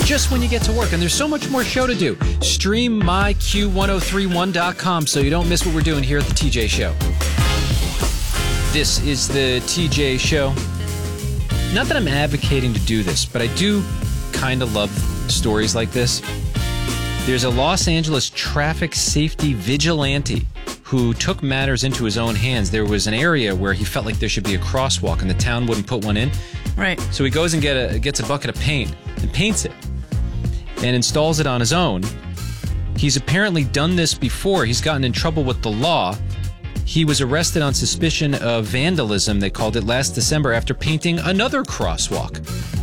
just when you get to work. And there's so much more show to do. Stream myq1031.com so you don't miss what we're doing here at the TJ Show. This is the TJ Show. Not that I'm advocating to do this, but I do kind of love stories like this. There's a Los Angeles traffic safety vigilante who took matters into his own hands. There was an area where he felt like there should be a crosswalk and the town wouldn't put one in. Right. So he goes and gets a bucket of paint and paints it and installs it on his own. He's apparently done this before. He's gotten in trouble with the law. He was arrested on suspicion of vandalism, they called it, last December after painting another crosswalk.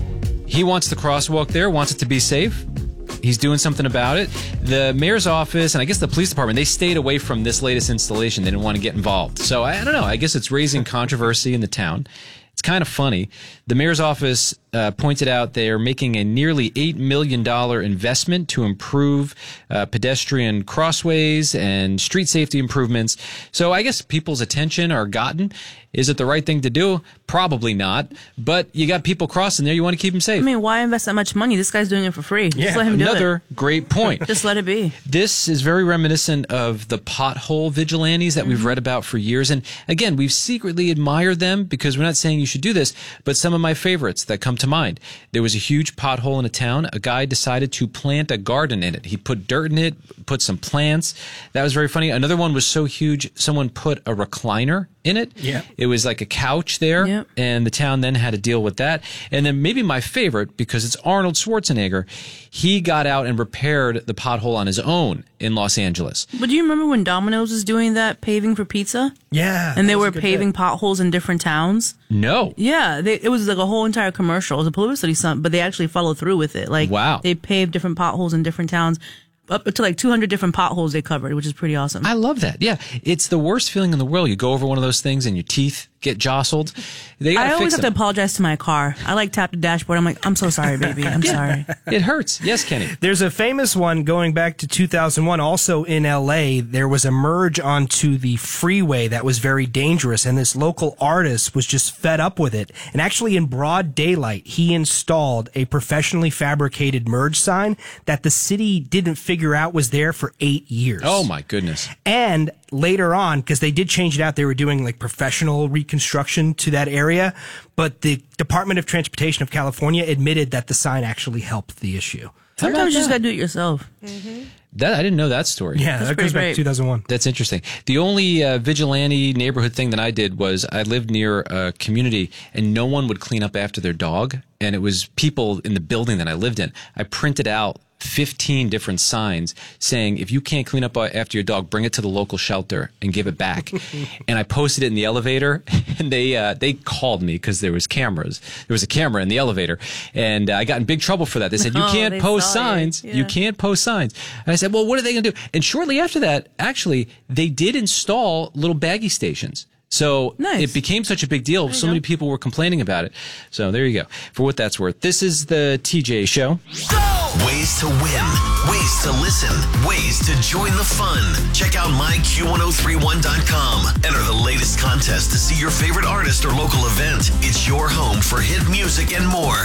He wants the crosswalk there, wants it to be safe. He's doing something about it. The mayor's office and I guess the police department, they stayed away from this latest installation. They didn't want to get involved. So I don't know. I guess it's raising controversy in the town. It's kind of funny. The mayor's office pointed out they're making a nearly $8 million investment to improve pedestrian crossways and street safety improvements. So I guess people's attention are gotten. Is it the right thing to do? Probably not. But you got people crossing there. You want to keep them safe. I mean, why invest that much money? This guy's doing it for free. Yeah. Just let him do it. Another great point. Just let it be. This is very reminiscent of the pothole vigilantes that we've read about for years. And again, we've secretly admired them because we're not saying you should do this, but some of my favorites that come to mind. There was a huge pothole in a town. A guy decided to plant a garden in it. He put dirt in it, put some plants. That was very funny. Another one was so huge, someone put a recliner in it. Yeah. It was like a couch there, Yep. and the town then had to deal with that. And then maybe my favorite, because it's Arnold Schwarzenegger, he got out and repaired the pothole on his own in Los Angeles. But do you remember when Domino's was doing that paving for pizza? Yeah. And they that was were a good paving bit. potholes in different towns? No. Yeah, it was like a whole entire commercial. It was a publicity stunt, but they actually followed through with it. Like, Wow. They paved different potholes in different towns. Up to like 200 different potholes they covered, which is pretty awesome. I love that. Yeah. It's the worst feeling in the world. You go over one of those things and your teeth get jostled. They gotta I always fix have to them. apologize to my car. I like tap the dashboard. I'm like, I'm so sorry, baby. I'm sorry. It hurts. Yes, Kenny. There's a famous one going back to 2001, also in LA. There was a merge onto the freeway that was very dangerous, and this local artist was just fed up with it. And actually, in broad daylight, he installed a professionally fabricated merge sign that the city didn't figure out was there for 8 years. Oh, my goodness. And later on, because they did change it out, they were doing like professional reconstruction to that area. But the Department of Transportation of California admitted that the sign actually helped the issue. Sometimes you just got to do it yourself. That I didn't know that story. Yeah, that goes back to 2001. That's interesting. The only vigilante neighborhood thing that I did was I lived near a community and no one would clean up after their dog. And it was people in the building that I lived in. I printed out 15 different signs saying, if you can't clean up after your dog, bring it to the local shelter and give it back. And I posted it in the elevator, and they called me because there was cameras. There was a camera in the elevator, and I got in big trouble for that. They said, you can't they post saw you. signs. Yeah. You can't post signs. And I said, well, what are they going to do? And shortly after that, actually, they did install little baggie stations. So Nice. it became such a big deal. So you many go. people were complaining about it. So there you go. For what that's worth. This is the TJ Show. Ways to win, ways to listen, ways to join the fun. Check out myq1031.com. Enter the latest contest to see your favorite artist or local event. It's your home for hit music and more.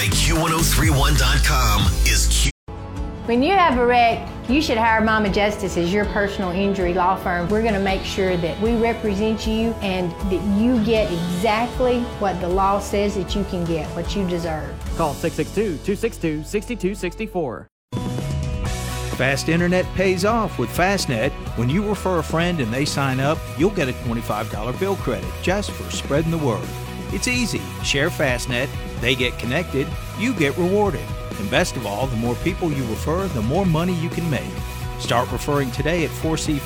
myq1031.com is Q. When you have a wreck, you should hire Mama Justice as your personal injury law firm. We're going to make sure that we represent you and that you get exactly what the law says that you can get, what you deserve. Call 662-262-6264. Fast internet pays off with Fastnet. When you refer a friend and they sign up, you'll get a $25 bill credit just for spreading the word. It's easy. Share Fastnet, they get connected, you get rewarded. And best of all, the more people you refer, the more money you can make. Start referring today at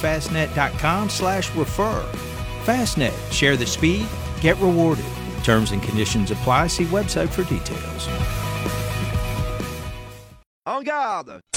4cfastnet.com/refer. Fastnet. Share the speed, get rewarded. Terms and conditions apply. See website for details. En garde!